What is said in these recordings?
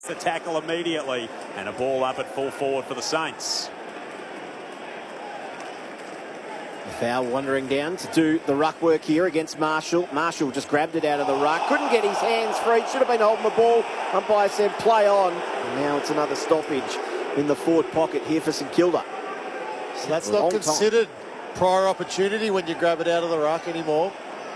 The tackle immediately, and a ball up at full forward for the Saints. Foul wandering down to do the ruck work here against Marshall. Marshall just grabbed it out of the ruck. Couldn't get his hands free. Should have been holding the ball. Umpire said play on. And now it's another stoppage in the forward pocket here for St Kilda. So that's not considered prior opportunity when you grab it out of the ruck anymore.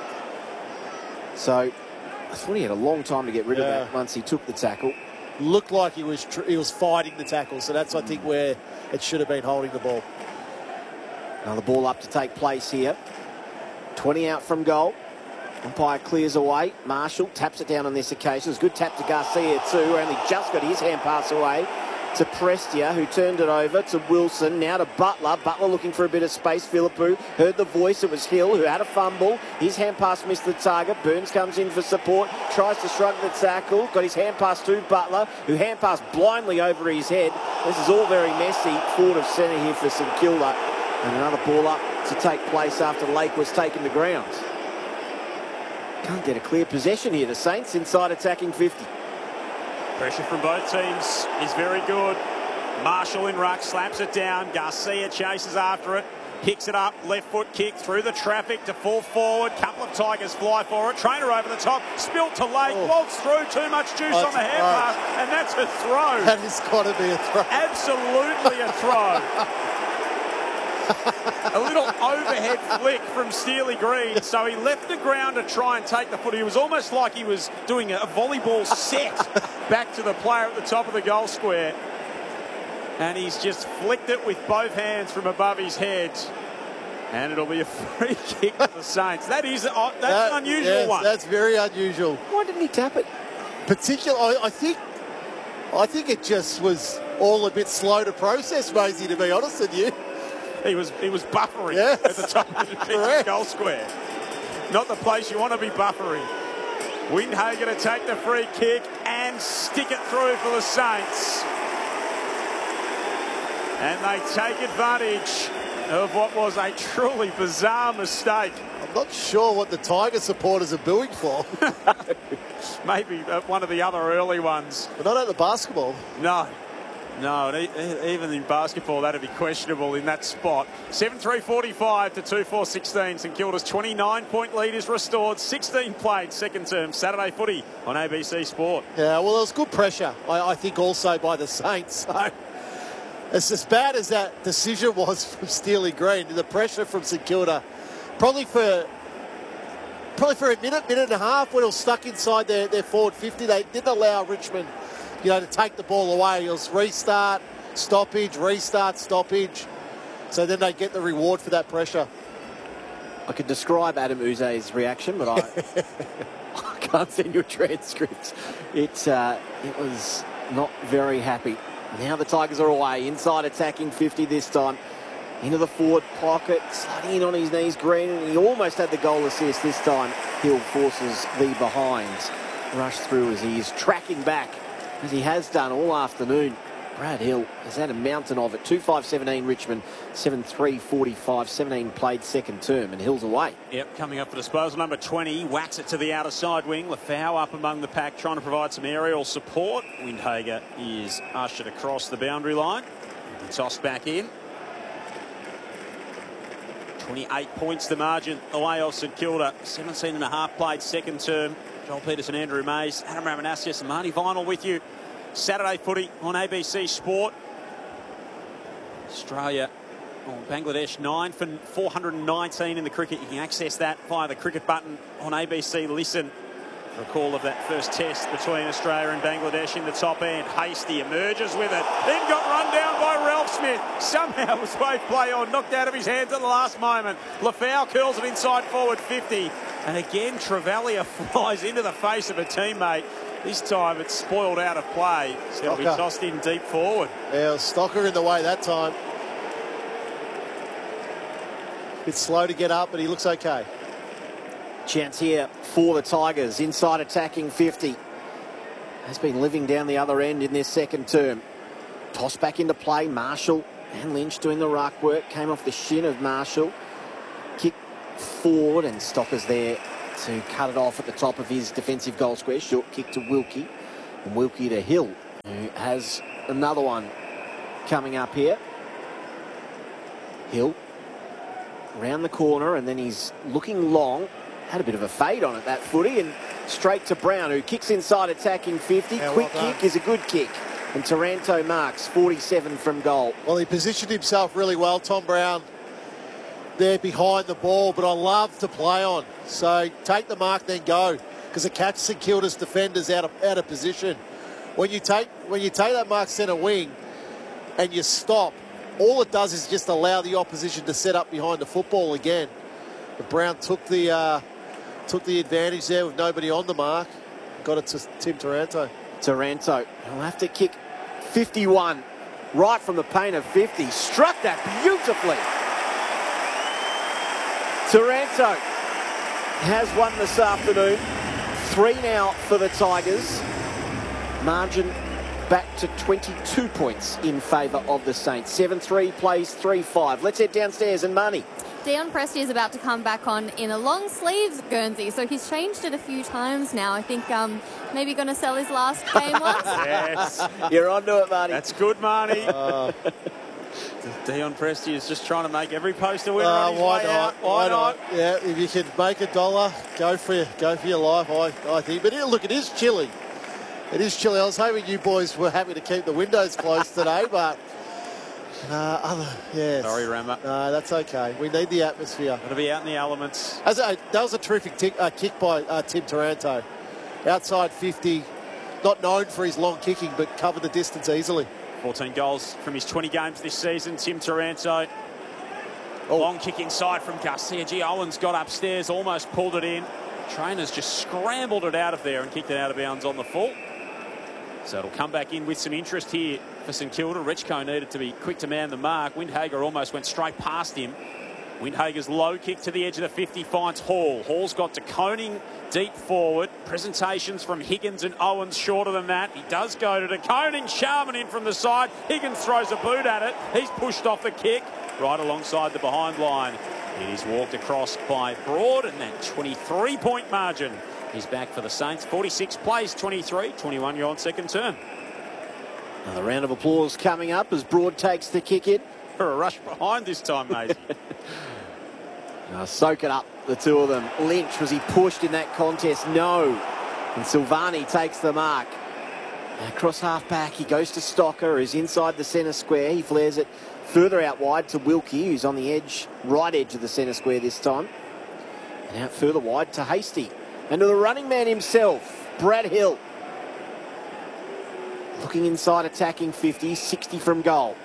So I thought he had a long time to get rid of that once he took the tackle. Looked like he was fighting the tackle. So that's, I think, where it should have been holding the ball. Another ball up to take place here. 20 out from goal. Umpire clears away. Marshall taps it down on this occasion. It's a good tap to Garcia too. Only just got his hand pass away to Prestia, who turned it over to Wilson. Now to Butler. Butler looking for a bit of space. Philippou heard the voice. It was Hill who had a fumble. His hand pass missed the target. Burns comes in for support. Tries to shrug the tackle. Got his hand pass to Butler, who hand passed blindly over his head. This is all very messy. Forward of centre here for St Kilda. And another ball up to take place after Lake was taken to ground. Can't get a clear possession here. The Saints inside attacking 50. Pressure from both teams is very good. Marshall in ruck, slaps it down. Garcia chases after it, picks it up, left foot kick through the traffic to full forward. Couple of Tigers fly for it. Trainer over the top, spilt to Lake, waltz through, too much juice on the hand pass, and that's a throw. That has got to be a throw. Absolutely a throw. A little overhead flick from Steely Green, so he left the ground to try and take the foot. It was almost like he was doing a volleyball set back to the player at the top of the goal square. And he's just flicked it with both hands from above his head. And it'll be a free kick for the Saints. That's an unusual one. That's very unusual. Why didn't he tap it? I think it just was all a bit slow to process, Maisie, to be honest with you. He was buffering at the top of the goal square. Not the place you want to be buffering. Windhager to take the free kick and stick it through for the Saints. And they take advantage of what was a truly bizarre mistake. I'm not sure what the Tiger supporters are booing for. Maybe one of the other early ones. But not at the basketball. No, even in basketball, that'd be questionable in that spot. 7-3-45 to 2-4-16. St Kilda's 29-point lead is restored. 16 played, second term, Saturday footy on ABC Sport. Yeah, well, there was good pressure, I think, also by the Saints. So it's as bad as that decision was from Steely Green. The pressure from St Kilda, probably for a minute and a half when it was stuck inside their forward 50. They didn't allow Richmond to take the ball away. It was restart, stoppage, restart, stoppage. So then they get the reward for that pressure. I could describe Adam Uze's reaction, but I can't send you a transcript. It was not very happy. Now the Tigers are away, inside attacking 50 this time. Into the forward pocket, sliding in on his knees, Green, and he almost had the goal assist this time. Hill forces the behind. Rush through as he is tracking back, as he has done all afternoon. Brad Hill has had a mountain of it. 2-5-17 Richmond, 7-3-45, 17 played second term, and Hill's away. Yep, coming up for disposal, number 20, whacks it to the outer side wing. Lefau up among the pack, trying to provide some aerial support. Windhager is ushered across the boundary line. And tossed back in. 28 points the margin away off St Kilda. 17 and a half played second term. Joel Peterson, Andrew Mays, Adam Ramanasius and Marty Vinyl with you. Saturday footy on ABC Sport. Australia, Bangladesh 9 for 419 in the cricket. You can access that via the cricket button on ABC Listen. Recall of that first test between Australia and Bangladesh in the top end. Hasty emerges with it, then got run down by Ralph Smith. Somehow was wave play on, knocked out of his hands at the last moment. Lefau curls it inside forward 50. And again, Travaglia flies into the face of a teammate. This time it's spoiled out of play. It's going to be tossed in deep forward. Yeah, Stocker in the way that time. Bit slow to get up, but he looks okay. Chance here for the Tigers, inside attacking 50. Has been living down the other end in this second term. Toss back into play, Marshall and Lynch doing the ruck work. Came off the shin of Marshall. Kick forward and Stocker's there to cut it off at the top of his defensive goal square. Short kick to Wilkie, and Wilkie to Hill. who has another one coming up here. Hill round the corner, and then he's looking long. Had a bit of a fade on it, that footy, and straight to Brown, who kicks inside attacking 50. Yeah, Quick well kick is a good kick. And Taranto marks 47 from goal. Well, he positioned himself really well, Tom Brown, there behind the ball, but I love to play on. So take the mark, then go, because it catches St Kilda's defenders out of position. When you take that mark centre wing and you stop, all it does is just allow the opposition to set up behind the football again. But Brown took the advantage there with nobody on the mark. Got it to Tim Taranto. Taranto will have to kick 51 right from the paint of 50. Struck that beautifully. Taranto has won this afternoon. 3 now for the Tigers. Margin back to 22 points in favour of the Saints. 7-3 plays 3-5. Let's head downstairs and money. Dion Presti is about to come back on in a long sleeves Guernsey, so he's changed it a few times now. I think maybe going to sell his last game once. Yes. You're onto it, Marty. That's good, Marty. Dion Presti is just trying to make every post a winner on his why way not? out. Why not? Yeah, if you can make $1, go for your life, I think. But look, it is chilly. It is chilly. I was hoping you boys were happy to keep the windows closed today, but yes. Sorry, Rammer. No, that's okay. We need the atmosphere. Got to be out in the elements. That was a terrific kick by Tim Taranto. Outside 50, not known for his long kicking, but covered the distance easily. 14 goals from his 20 games this season. Tim Taranto. Long kick inside from Garcia. G. Owens got upstairs, almost pulled it in. Trainers just scrambled it out of there and kicked it out of bounds on the full. So it'll come back in with some interest here for St Kilda. Richco needed to be quick to man the mark. Windhager almost went straight past him. Windhager's low kick to the edge of the 50 finds Hall. Hall's got to Koning deep forward. Presentations from Higgins and Owens shorter than that. He does go to Koning. Sharman in from the side. Higgins throws a boot at it. He's pushed off the kick right alongside the behind line. It is walked across by Broad, and that 23-point margin is back for the Saints. 46 plays 23, 21 gone second term. Another round of applause coming up as Broad takes the kick in. For a rush behind this time, mate. Soak it up, the two of them. Lynch, was he pushed in that contest? No. And Silvani takes the mark. Across half back, he goes to Stocker, who's inside the centre square. He flares it further out wide to Wilkie, who's on the edge, right edge of the centre square this time. And out further wide to Hasty. And to the running man himself, Brad Hill. Looking inside, attacking 50, 60 from goal.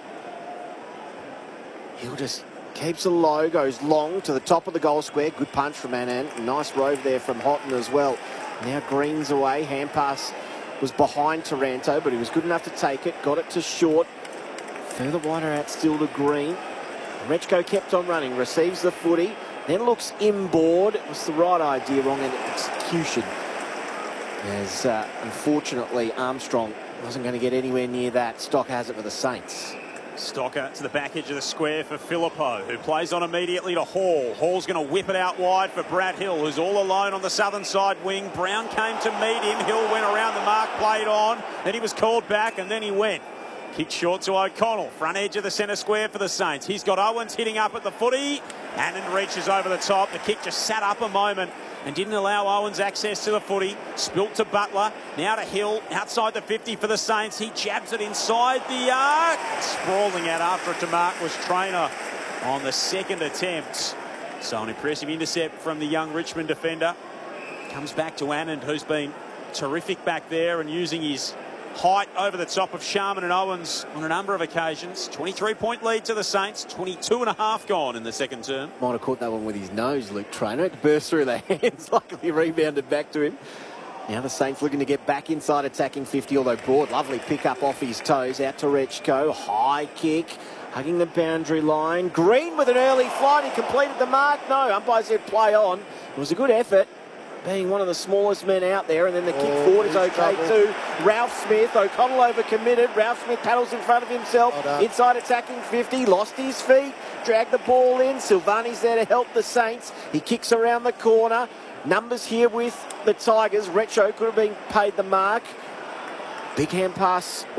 Hill just keeps it low, goes long to the top of the goal square. Good punch from Anand. Nice rove there from Houghton as well. Now Green's away. Hand pass was behind Taranto, but he was good enough to take it. Got it to Short. Further wider out still to Green. Rechko kept on running. Receives the footy. Then looks inboard. It was the right idea, wrong in execution. As unfortunately Armstrong wasn't going to get anywhere near that. Stocker has it for the Saints. Stocker to the back edge of the square for Filippo, who plays on immediately to Hall. Hall's going to whip it out wide for Brad Hill, who's all alone on the southern side wing. Brown came to meet him. Hill went around the mark, played on. Then he was called back, and then he went. Kick short to O'Connell. Front edge of the centre square for the Saints. He's got Owens hitting up at the footy. Annan reaches over the top. The kick just sat up a moment and didn't allow Owens access to the footy. Spilt to Butler. Now to Hill. Outside the 50 for the Saints. He jabs it inside the arc. Sprawling out after it to mark was Trainer on the second attempt. So an impressive intercept from the young Richmond defender. Comes back to Anand, who's been terrific back there and using his height over the top of Sharman and Owens on a number of occasions. 23-point lead to the Saints. 22.5 gone in the second term. Might have caught that one with his nose, Luke Trainer. It burst through their hands. Luckily rebounded back to him. Now the Saints looking to get back inside attacking 50, although Broad, lovely pick up off his toes. Out to Rechko. High kick. Hugging the boundary line. Green with an early flight. He completed the mark. No, umpire said play on. It was a good effort, being one of the smallest men out there, and then the kick forward is okay too. Ralph Smith, O'Connell overcommitted. Ralph Smith paddles in front of himself. Inside attacking 50, lost his feet, dragged the ball in. Silvani's there to help the Saints. He kicks around the corner. Numbers here with the Tigers. Retro could have been paid the mark. Big hand pass